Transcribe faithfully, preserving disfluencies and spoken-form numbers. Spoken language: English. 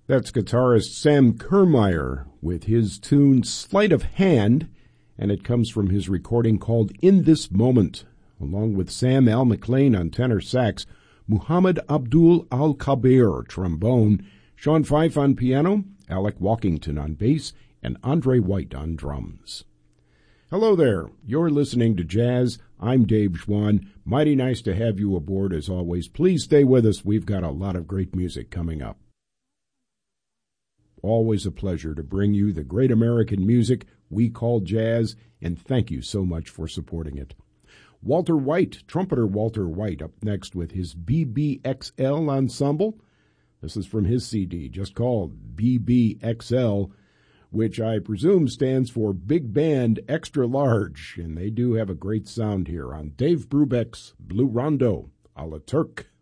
That's guitarist Sam Kermeyer with his tune Sleight of Hand, and it comes from his recording called In This Moment, along with Sam Al McLean on tenor sax, Muhammad Abdul Al-Kabir trombone, Sean Fife on piano, Alec Walkington on bass, and Andre White on drums. Hello there. You're listening to Jazz. I'm Dave Schwann. Mighty nice to have you aboard as always. Please stay with us. We've got a lot of great music coming up. Always a pleasure to bring you the great American music we call jazz, and thank you so much for supporting it. Walter White, trumpeter Walter White, up next with his B B X L ensemble. This is from his C D, just called B B X L, which I presume stands for Big Band Extra Large, and they do have a great sound here on Dave Brubeck's Blue Rondo a la Turk.